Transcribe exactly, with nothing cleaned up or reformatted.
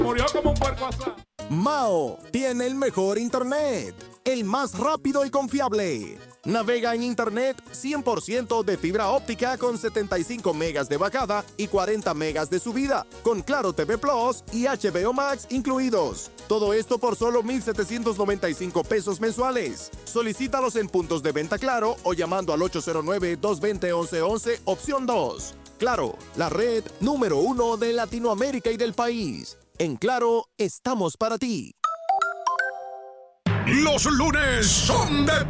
Murió como un puerco asado. Mao tiene el mejor internet, el más rápido y confiable. Navega en internet cien por ciento de fibra óptica con setenta y cinco megas de bajada y cuarenta megas de subida, con Claro T V Plus y H B O Max incluidos. Todo esto por solo mil setecientos noventa y cinco pesos mensuales. Solicítalos en puntos de venta Claro o llamando al ocho cero nueve, dos dos cero, once once, opción dos. Claro, la red número uno de Latinoamérica y del país. En Claro, estamos para ti. Los lunes son de